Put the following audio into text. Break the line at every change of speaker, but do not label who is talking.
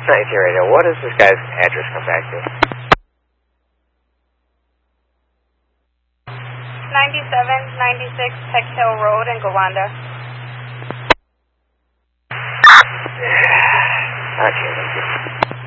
Nice radio. What does this guy's address come back to?
9796 Peck Hill Road in Gowanda.
Okay, thank you.